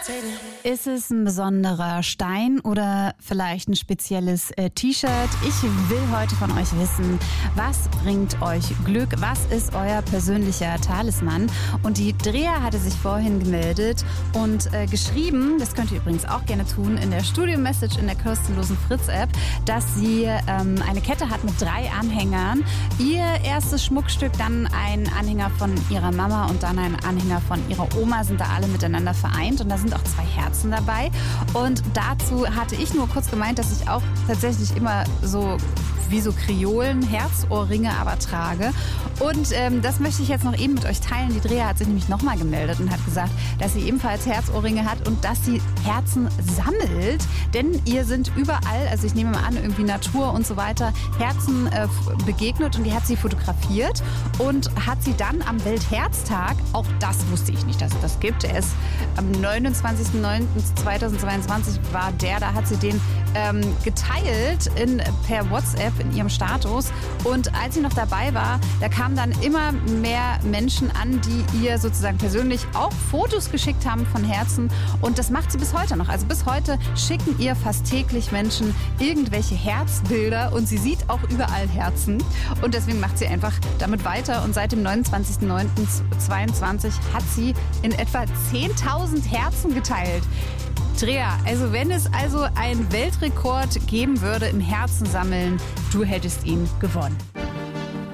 Ist es ein besonderer Stein oder vielleicht ein spezielles T-Shirt? Ich will heute von euch wissen, was bringt euch Glück? Was ist euer persönlicher Talisman? Und die Drea hatte sich vorhin gemeldet und geschrieben, das könnt ihr übrigens auch gerne tun, in der Studio-Message in der kostenlosen Fritz-App, dass sie eine Kette hat mit 3 Anhängern. Ihr erstes Schmuckstück, dann ein Anhänger von ihrer Mama und dann ein Anhänger von ihrer Oma sind da alle miteinander vereint. Und da sind auch 2 Herzen dabei. Und dazu hatte ich nur kurz gemeint, dass ich auch tatsächlich immer so wie so Kreolen, Herzohrringe aber trage. Und das möchte ich jetzt noch eben mit euch teilen. Die Drea hat sich nämlich nochmal gemeldet und hat gesagt, dass sie ebenfalls Herzohrringe hat und dass sie Herzen sammelt. Denn ihr sind überall, also ich nehme mal an, irgendwie Natur und so weiter, Herzen begegnet und die hat sie fotografiert und hat sie dann am Weltherztag, auch das wusste ich nicht, dass es das gibt, er ist am 29.09.2022 war da hat sie den geteilt per WhatsApp in ihrem Status. Und als sie noch dabei war, da kamen dann immer mehr Menschen an, die ihr sozusagen persönlich auch Fotos geschickt haben von Herzen. Und das macht sie bis heute noch. Also bis heute schicken ihr fast täglich Menschen irgendwelche Herzbilder und sie sieht auch überall Herzen. Und deswegen macht sie einfach damit weiter. Und seit dem 29.09.2022 hat sie in etwa 10.000 Herzen geteilt. Drea, also wenn es also einen Weltrekord geben würde im Herzensammeln, du hättest ihn gewonnen.